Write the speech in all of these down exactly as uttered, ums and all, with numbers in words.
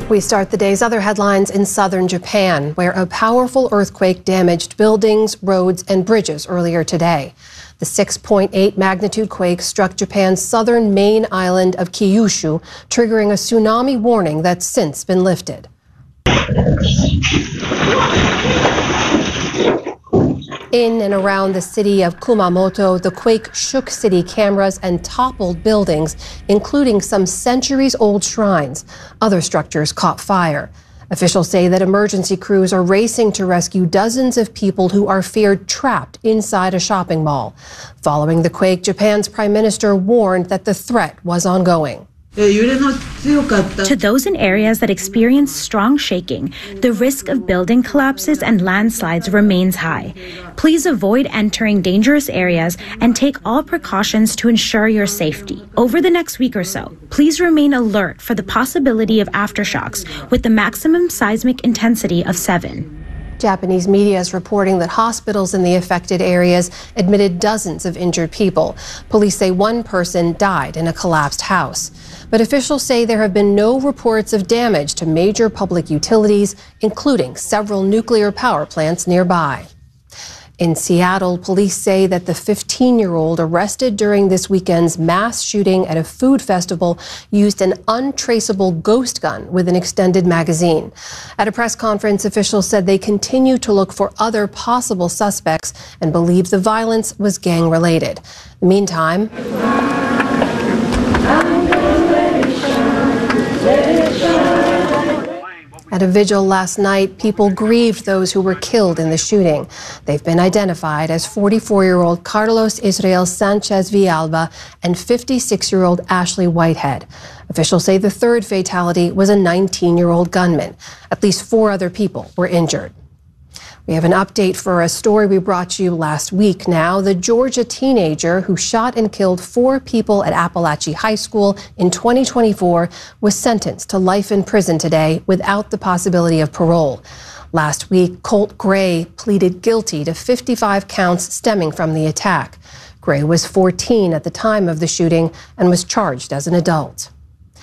We start the day's other headlines in southern Japan, where a powerful earthquake damaged buildings, roads, and bridges earlier today. The six point eight magnitude quake struck Japan's southern main island of Kyushu, triggering a tsunami warning that's since been lifted. In and around the city of Kumamoto, the quake shook city cameras and toppled buildings, including some centuries-old shrines. Other structures caught fire. Officials say that emergency crews are racing to rescue dozens of people who are feared trapped inside a shopping mall. Following the quake, Japan's prime minister warned that the threat was ongoing. To those in areas that experience strong shaking, the risk of building collapses and landslides remains high. Please avoid entering dangerous areas and take all precautions to ensure your safety. Over the next week or so, please remain alert for the possibility of aftershocks with the maximum seismic intensity of seven. Japanese media is reporting that hospitals in the affected areas admitted dozens of injured people. Police say one person died in a collapsed house. But officials say there have been no reports of damage to major public utilities, including several nuclear power plants nearby. In Seattle, police say that the fifteen-year-old arrested during this weekend's mass shooting at a food festival used an untraceable ghost gun with an extended magazine. At a press conference, officials said they continue to look for other possible suspects and believe the violence was gang-related. Meantime, at a vigil last night, people grieved those who were killed in the shooting. They've been identified as forty-four-year-old Carlos Israel Sanchez Villalba and fifty-six-year-old Ashley Whitehead. Officials say the third fatality was a nineteen-year-old gunman. At least four other people were injured. We have an update for a story we brought you last week now. The Georgia teenager who shot and killed four people at Appalachia High School in twenty twenty-four was sentenced to life in prison today without the possibility of parole. Last week, Colt Gray pleaded guilty to fifty-five counts stemming from the attack. Gray was fourteen at the time of the shooting and was charged as an adult.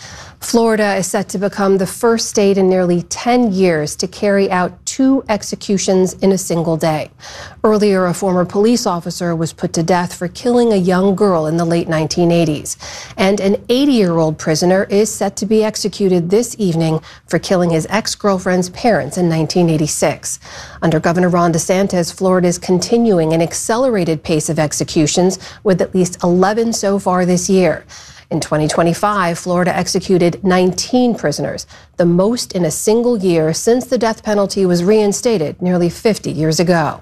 Florida is set to become the first state in nearly ten years to carry out two executions in a single day. Earlier, a former police officer was put to death for killing a young girl in the late nineteen eighties. And an eighty-year-old prisoner is set to be executed this evening for killing his ex-girlfriend's parents in nineteen eighty-six. Under Governor Ron DeSantis, Florida is continuing an accelerated pace of executions, with at least eleven so far this year. In twenty twenty-five, Florida executed nineteen prisoners, the most in a single year since the death penalty was reinstated nearly fifty years ago.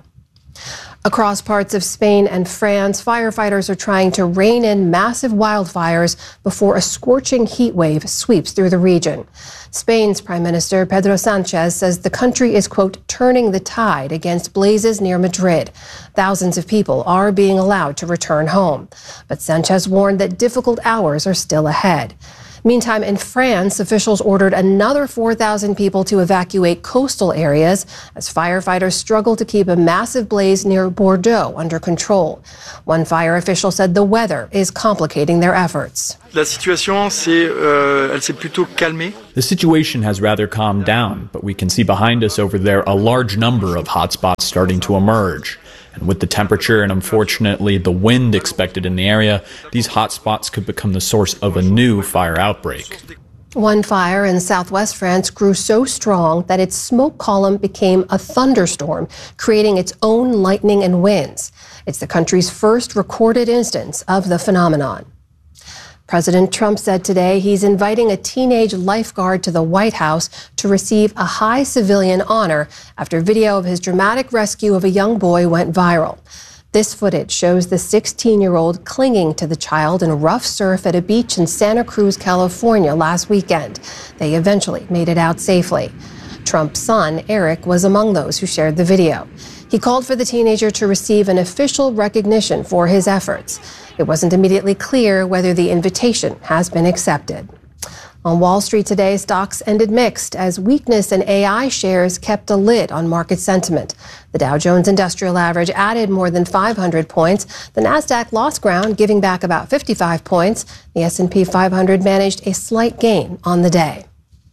Across parts of Spain and France, firefighters are trying to rein in massive wildfires before a scorching heat wave sweeps through the region. Spain's Prime Minister Pedro Sanchez says the country is, quote, turning the tide against blazes near Madrid. Thousands of people are being allowed to return home. But Sanchez warned that difficult hours are still ahead. Meantime, in France, officials ordered another four thousand people to evacuate coastal areas as firefighters struggle to keep a massive blaze near Bordeaux under control. One fire official said the weather is complicating their efforts. La situation, c'est, euh, elle s'est plutôt calmée. The situation has rather calmed down, but we can see behind us over there a large number of hotspots starting to emerge. And with the temperature and unfortunately the wind expected in the area, these hotspots could become the source of a new fire outbreak. One fire in southwest France grew so strong that its smoke column became a thunderstorm, creating its own lightning and winds. It's the country's first recorded instance of the phenomenon. President Trump said today he's inviting a teenage lifeguard to the White House to receive a high civilian honor after video of his dramatic rescue of a young boy went viral. This footage shows the sixteen-year-old clinging to the child in rough surf at a beach in Santa Cruz, California last weekend. They eventually made it out safely. Trump's son, Eric, was among those who shared the video. He called for the teenager to receive an official recognition for his efforts. It wasn't immediately clear whether the invitation has been accepted. On Wall Street today, stocks ended mixed as weakness in A I shares kept a lid on market sentiment. The Dow Jones Industrial Average added more than five hundred points. The Nasdaq lost ground, giving back about fifty-five points. The S and P five hundred managed a slight gain on the day.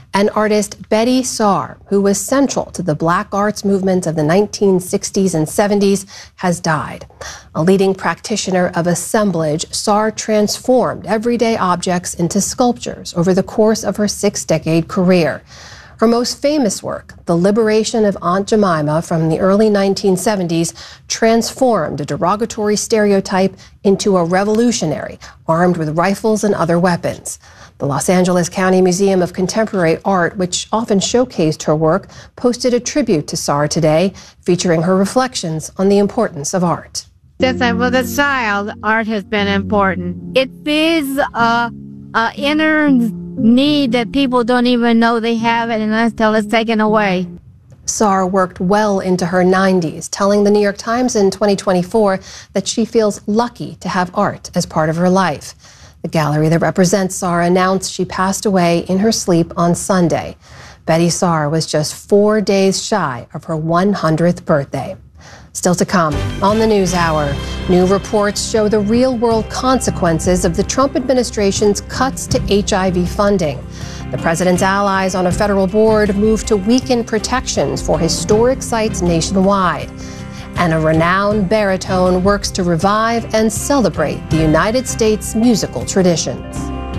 And artist Betty Saar, who was central to the Black arts movement of the nineteen sixties and seventies, has died. A leading practitioner of assemblage, Saar transformed everyday objects into sculptures over the course of her six-decade career. Her most famous work, The Liberation of Aunt Jemima from the early nineteen seventies, transformed a derogatory stereotype into a revolutionary armed with rifles and other weapons. The Los Angeles County Museum of Contemporary Art, which often showcased her work, posted a tribute to Saar today, featuring her reflections on the importance of art. Since I was a child, art has been important. It feeds a, a inner need that people don't even know they have it until it's taken away. Saar worked well into her nineties, telling the New York Times in twenty twenty-four that she feels lucky to have art as part of her life. The gallery that represents Saar announced she passed away in her sleep on Sunday. Betty Saar was just four days shy of her one hundredth birthday. Still to come on the NewsHour, new reports show the real-world consequences of the Trump administration's cuts to H I V funding. The president's allies on a federal board move to weaken protections for historic sites nationwide. And a renowned baritone works to revive and celebrate the United States musical traditions.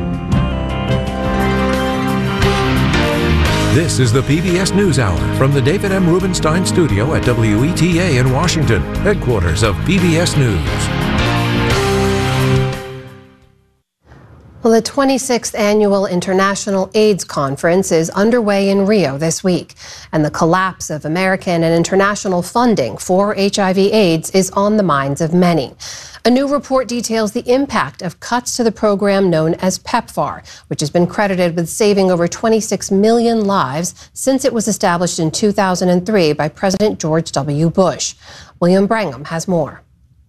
This is the P B S NewsHour from the David M. Rubenstein studio at W E T A in Washington, headquarters of P B S News. Well, the twenty-sixth Annual International AIDS Conference is underway in Rio this week, and the collapse of American and international funding for H I V AIDS is on the minds of many. A new report details the impact of cuts to the program known as PEPFAR, which has been credited with saving over twenty-six million lives since it was established in two thousand three by President George W. Bush. William Brangham has more.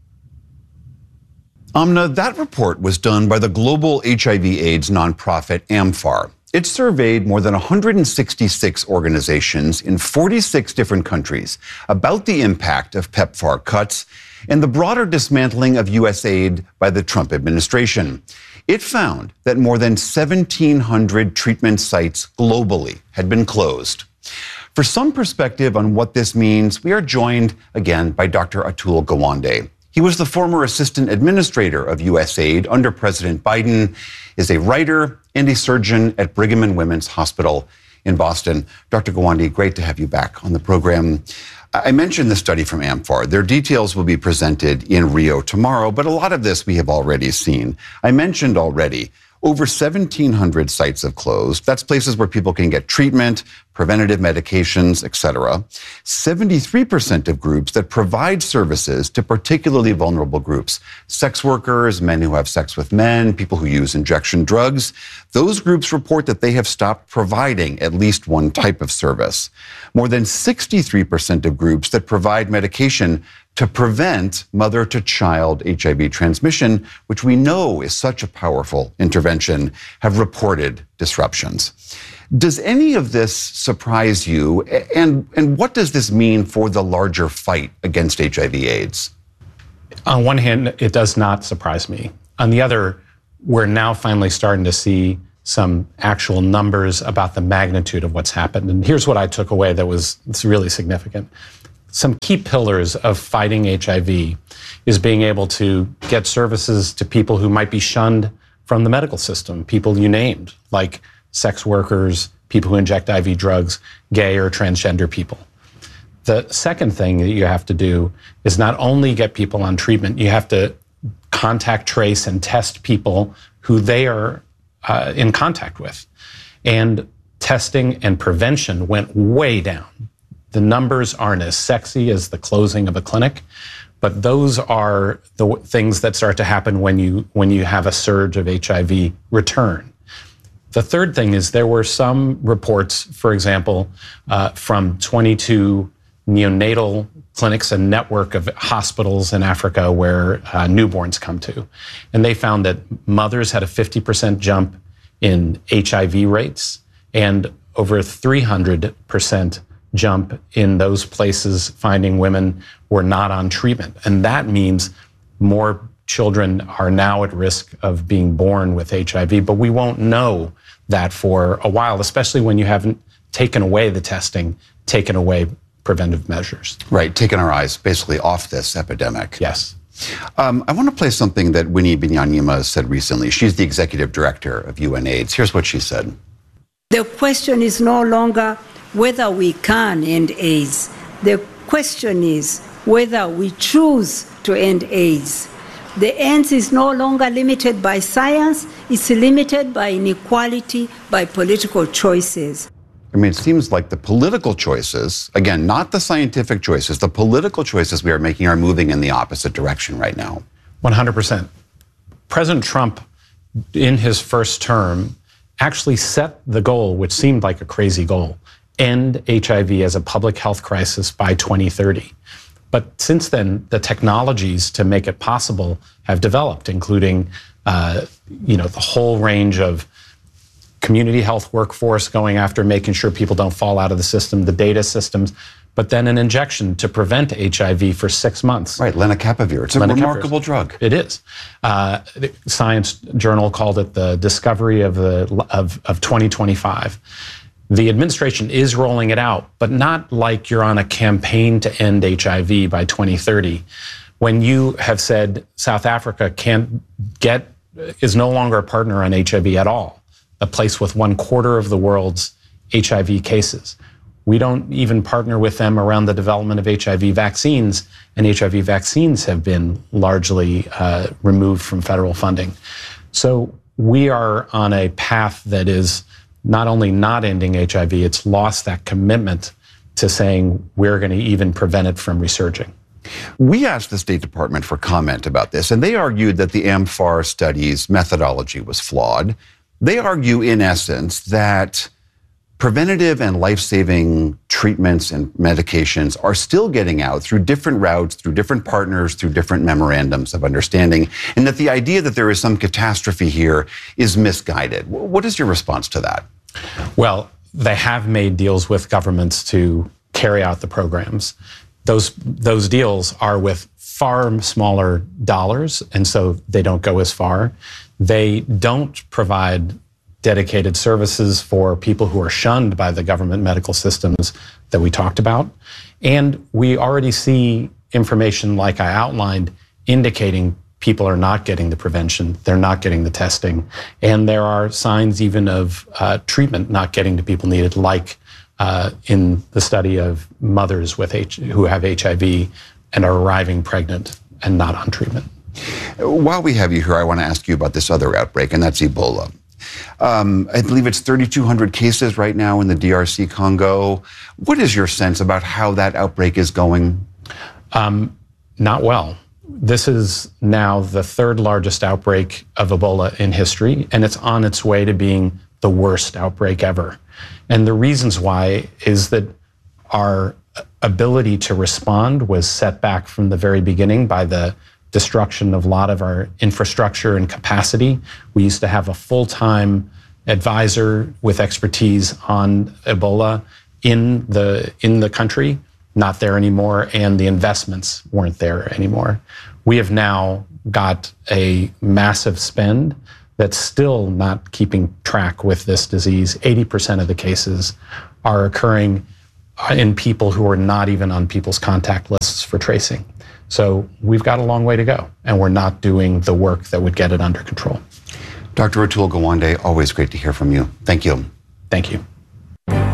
Amna, that report was done by the global H I V AIDS nonprofit AMFAR. It surveyed more than one hundred sixty-six organizations in forty-six different countries about the impact of PEPFAR cuts and the broader dismantling of U S aid by the Trump administration. It found that more than seventeen hundred treatment sites globally had been closed. For some perspective on what this means, we are joined again by Doctor Atul Gawande. He was the former assistant administrator of U S aid under President Biden, is a writer and a surgeon at Brigham and Women's Hospital in Boston. Doctor Gawande, great to have you back on the program. I mentioned the study from AMFAR. Their details will be presented in Rio tomorrow, but a lot of this we have already seen. I mentioned already over seventeen hundred sites have closed. That's places where people can get treatment, preventative medications, et cetera. seventy-three percent of groups that provide services to particularly vulnerable groups, sex workers, men who have sex with men, people who use injection drugs, those groups report that they have stopped providing at least one type of service. More than sixty-three percent of groups that provide medication to prevent mother-to-child H I V transmission, which we know is such a powerful intervention, have reported disruptions. Does any of this surprise you? And, and what does this mean for the larger fight against H I V AIDS? On one hand, it does not surprise me. On the other, we're now finally starting to see some actual numbers about the magnitude of what's happened. And here's what I took away that was really significant. Some key pillars of fighting H I V is being able to get services to people who might be shunned from the medical system, people you named, like sex workers, people who inject I V drugs, gay or transgender people. The second thing that you have to do is not only get people on treatment, you have to contact trace and test people who they are uh, in contact with. And testing and prevention went way down. The numbers aren't as sexy as the closing of a clinic, but those are the w- things that start to happen when you when you have a surge of H I V return. The third thing is there were some reports, for example, uh, from twenty-two neonatal clinics, a network of hospitals in Africa where uh, newborns come to. And they found that mothers had a fifty percent jump in H I V rates and over three hundred percent jump in those places finding women were not on treatment. And that means more children are now at risk of being born with H I V, but we won't know that for a while, especially when you haven't taken away the testing, taken away preventive measures. Right, taken our eyes basically off this epidemic. Yes. Um, I want to play something that Winnie Binyanyima said recently. She's the executive director of U N AIDS. Here's what she said. The question is no longer whether we can end AIDS. The question is whether we choose to end AIDS. The end is no longer limited by science, it's limited by inequality, by political choices. I mean, it seems like the political choices, again, not the scientific choices, the political choices we are making are moving in the opposite direction right now. one hundred percent. President Trump, in his first term, actually set the goal, which seemed like a crazy goal, end H I V as a public health crisis by twenty thirty. But since then, the technologies to make it possible have developed, including, uh, you know, the whole range of community health workforce going after making sure people don't fall out of the system, the data systems, but then an injection to prevent H I V for six months. Right, lenacapavir. It's a Lenacapavir. remarkable drug. It is. Uh, the Science Journal called it the discovery of the of, of twenty twenty-five. The administration is rolling it out, but not like you're on a campaign to end H I V by twenty thirty. When you have said South Africa can't get, is no longer a partner on H I V at all, a place with one quarter of the world's H I V cases. We don't even partner with them around the development of H I V vaccines, and H I V vaccines have been largely uh, removed from federal funding. So we are on a path that is not only not ending H I V, it's lost that commitment to saying we're going to even prevent it from resurging. We asked the State Department for comment about this, and they argued that the AMFAR study's methodology was flawed. They argue, in essence, that preventative and life-saving treatments and medications are still getting out through different routes, through different partners, through different memorandums of understanding, and that the idea that there is some catastrophe here is misguided. What is your response to that? Well, they have made deals with governments to carry out the programs. Those, those deals are with far smaller dollars, and so they don't go as far. They don't provide dedicated services for people who are shunned by the government medical systems that we talked about. And we already see information, like I outlined, indicating people are not getting the prevention, they're not getting the testing, and there are signs even of uh, treatment not getting to people needed, like uh, in the study of mothers with H- who have H I V and are arriving pregnant and not on treatment. While we have you here, I want to ask you about this other outbreak, and that's Ebola. Um, I believe it's thirty-two hundred cases right now in the D R C Congo. What is your sense about how that outbreak is going? Um, not well. This is now the third largest outbreak of Ebola in history, and it's on its way to being the worst outbreak ever. And the reasons why is that our ability to respond was set back from the very beginning by the destruction of a lot of our infrastructure and capacity. We used to have a full-time advisor with expertise on Ebola in the in the country, not there anymore, and the investments weren't there anymore. We have now got a massive spend that's still not keeping track with this disease. eighty percent of the cases are occurring in people who are not even on people's contact lists for tracing. So we've got a long way to go, and we're not doing the work that would get it under control. Doctor Atul Gawande, always great to hear from you. Thank you. Thank you.